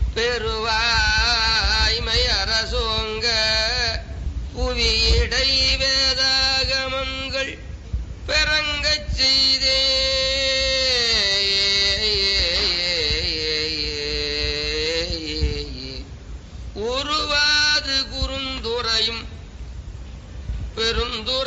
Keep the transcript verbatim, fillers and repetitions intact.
பெருவாய்மை அரசோங்க புவியிடை வேதாகமங்கள் பெறங்கச் செய்தே உருவாது குறுந்துரையும் பெருந்துரை